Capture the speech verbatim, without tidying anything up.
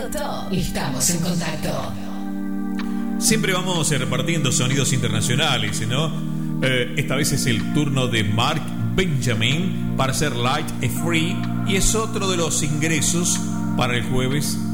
Top. Estamos en contacto. Siempre vamos repartiendo sonidos internacionales, ¿no? Eh, esta vez es el turno de Mark Benjamin para hacer Light a Free, y es otro de los ingresos para el jueves